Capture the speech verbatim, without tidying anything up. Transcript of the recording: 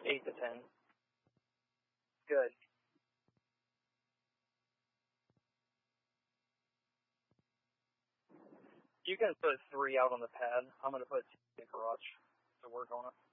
eight to ten. Good. You can put three out on the pad. I'm going to put two in the garage to work on it.